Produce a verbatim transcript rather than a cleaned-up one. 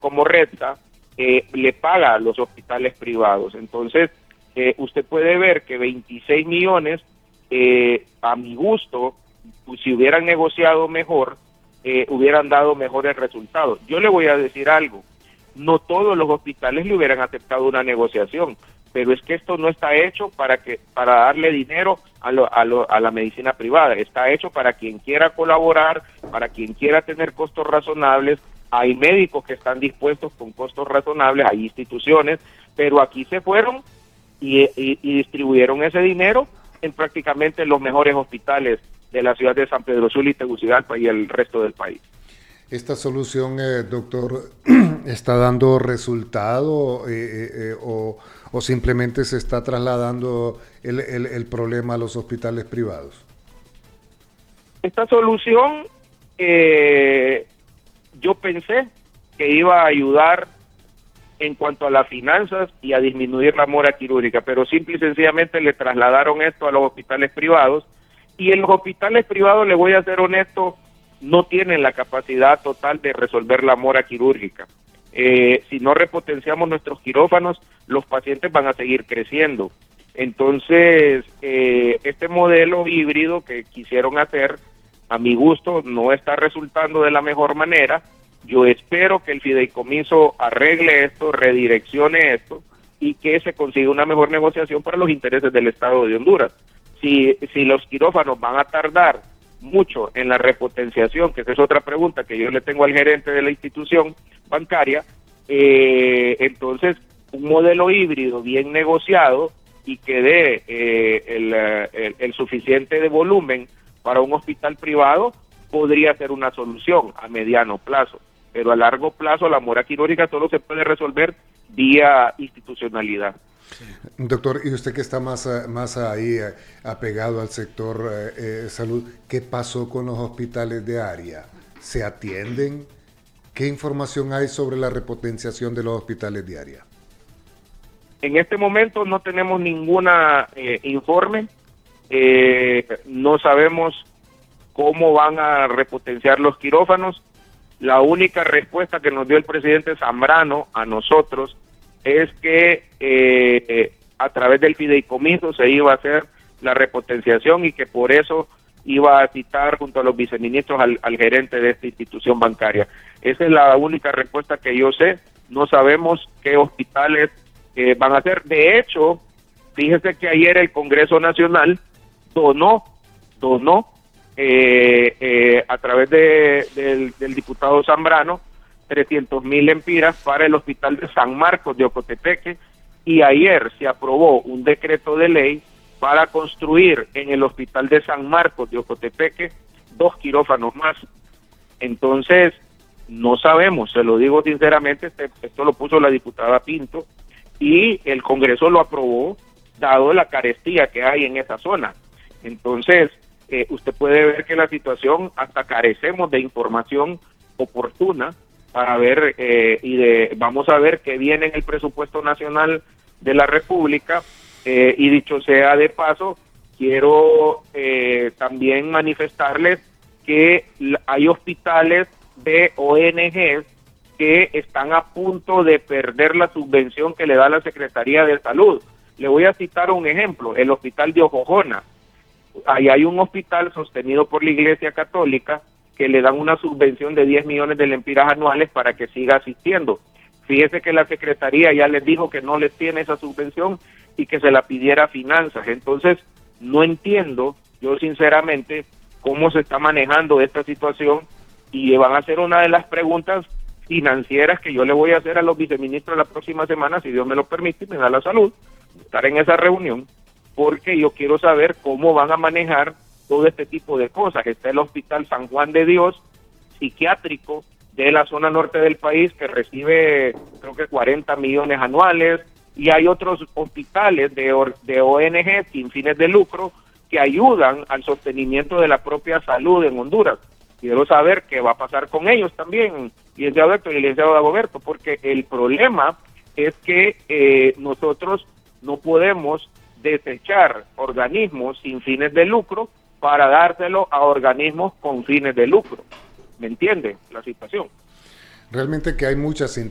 como Redsa eh, le paga a los hospitales privados. Entonces, eh, usted puede ver que veintiséis millones, eh, a mi gusto, pues, si hubieran negociado mejor, eh, hubieran dado mejores resultados. Yo le voy a decir algo, no todos los hospitales le hubieran aceptado una negociación, pero es que esto no está hecho para que para darle dinero a, lo, a, lo, a la medicina privada, está hecho para quien quiera colaborar, para quien quiera tener costos razonables. Hay médicos que están dispuestos con costos razonables, hay instituciones, pero aquí se fueron y, y, y distribuyeron ese dinero en prácticamente los mejores hospitales de la ciudad de San Pedro Sula y Tegucigalpa y el resto del país. ¿Esta solución, eh, doctor, está dando resultado eh, eh, o, o simplemente se está trasladando el, el, el problema a los hospitales privados? Esta solución, eh, yo pensé que iba a ayudar en cuanto a las finanzas y a disminuir la mora quirúrgica, pero simple y sencillamente le trasladaron esto a los hospitales privados, y en los hospitales privados, le voy a ser honesto, no tienen la capacidad total de resolver la mora quirúrgica. Eh, si no repotenciamos nuestros quirófanos, los pacientes van a seguir creciendo. Entonces, eh, este modelo híbrido que quisieron hacer, a mi gusto, no está resultando de la mejor manera. Yo espero que el fideicomiso arregle esto, redireccione esto, y que se consiga una mejor negociación para los intereses del Estado de Honduras. Si, si los quirófanos van a tardar mucho en la repotenciación, que esa es otra pregunta que yo le tengo al gerente de la institución bancaria, eh, entonces un modelo híbrido bien negociado y que dé eh, el, el, el suficiente de volumen para un hospital privado podría ser una solución a mediano plazo, pero a largo plazo la mora quirúrgica solo se puede resolver vía institucionalidad. Doctor, y usted que está más, más ahí eh, apegado al sector eh, salud, ¿qué pasó con los hospitales de área? ¿Se atienden? ¿Qué información hay sobre la repotenciación de los hospitales de área? En este momento no tenemos ninguna eh, informe, eh, no sabemos cómo van a repotenciar los quirófanos. La única respuesta que nos dio el presidente Zambrano a nosotros es que eh, a través del fideicomiso se iba a hacer la repotenciación y que por eso iba a citar junto a los viceministros al, al gerente de esta institución bancaria. Esa es la única respuesta que yo sé. No sabemos qué hospitales eh, van a hacer. De hecho, fíjese que ayer el Congreso Nacional donó, donó eh, eh, a través de, del, del diputado Zambrano trescientos mil lempiras para el hospital de San Marcos de Ocotepeque, y ayer se aprobó un decreto de ley para construir en el hospital de San Marcos de Ocotepeque dos quirófanos más. Entonces, no sabemos, se lo digo sinceramente, este, esto lo puso la diputada Pinto, y el Congreso lo aprobó, dado la carestía que hay en esa zona. Entonces, eh, usted puede ver que la situación, hasta carecemos de información oportuna para ver, eh, y de vamos a ver qué viene en el presupuesto nacional de la República, eh, y dicho sea de paso, quiero eh, también manifestarles que hay hospitales de O N Ges que están a punto de perder la subvención que le da la Secretaría de Salud. Le voy a citar un ejemplo, el hospital de Ojojona. Ahí hay un hospital sostenido por la Iglesia Católica que le dan una subvención de diez millones de lempiras anuales para que siga asistiendo. Fíjese que la Secretaría ya les dijo que no les tiene esa subvención y que se la pidiera a Finanzas. Entonces, no entiendo, yo sinceramente, cómo se está manejando esta situación, y van a ser una de las preguntas financieras que yo le voy a hacer a los viceministros la próxima semana, si Dios me lo permite y me da la salud, estar en esa reunión, porque yo quiero saber cómo van a manejar todo este tipo de cosas. Está el Hospital San Juan de Dios, psiquiátrico, de la zona norte del país, que recibe creo que cuarenta millones anuales, y hay otros hospitales de, de O N G sin fines de lucro que ayudan al sostenimiento de la propia salud en Honduras. Quiero saber qué va a pasar con ellos también, licenciado Héctor y licenciado Dagoberto, porque el problema es que eh, nosotros no podemos desechar organismos sin fines de lucro para dárselo a organismos con fines de lucro. ¿Me entiende la situación? Realmente que hay muchas